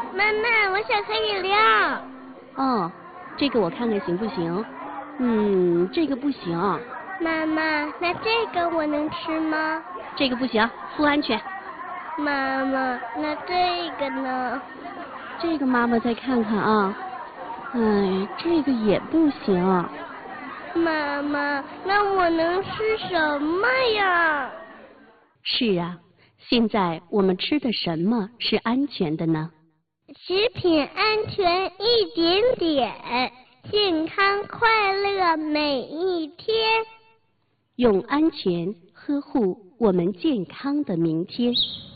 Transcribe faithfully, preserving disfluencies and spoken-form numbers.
妈妈，我想喝饮料。 哦，这个我看看行不行？嗯，这个不行。 妈妈，那这个我能吃吗？ 这个不行，不安全。 妈妈，那这个呢？ 这个妈妈再看看啊。哎，这个也不行。 妈妈，那我能吃什么呀？ 是啊，现在我们吃的什么是安全的呢？ 食品安全一点点，健康快乐每一天。 用安全呵护我们健康的明天。